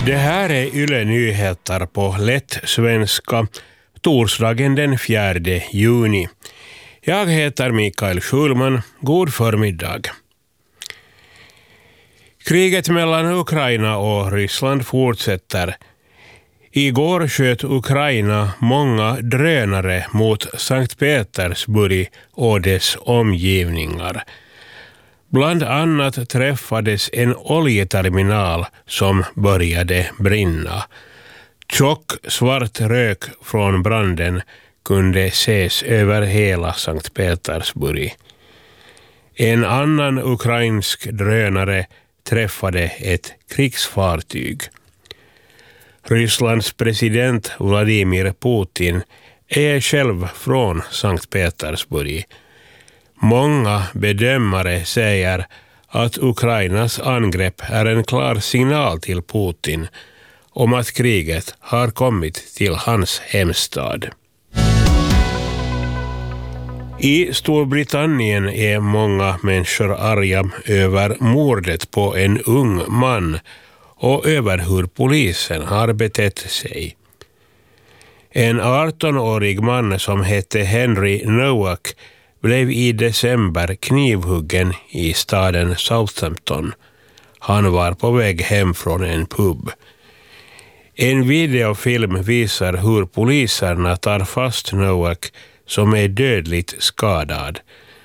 Det här är Yle Nyheter på lätt svenska, torsdagen den 4 juni. Jag heter Mikael Schulman. God förmiddag. Kriget mellan Ukraina och Ryssland fortsätter. Igår sköt Ukraina många drönare mot Sankt Petersburg och dess omgivningar. Bland annat träffades en oljeterminal som började brinna. Tjock svart rök från branden kunde ses över hela Sankt Petersburg. En annan ukrainsk drönare träffade ett krigsfartyg. Rysslands president Vladimir Putin är själv från Sankt Petersburg. Många bedömare säger att Ukrainas angrepp är en klar signal till Putin om att kriget har kommit till hans hemstad. I Storbritannien är många människor arga över mordet på en ung man och över hur polisen har betett sig. En 18-årig man som hette Henry Nowak blev i december knivhuggen i staden Southampton. Han var på väg hem från en pub. En videofilm visar hur poliserna tar fast Nowak som är dödligt skadad.